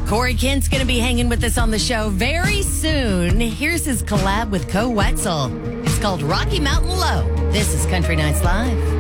Corey Kent's going to be hanging with us on the show very soon. Here's his collab with Co Wetzel. It's called Rocky Mountain Low. This is Country Nights Live.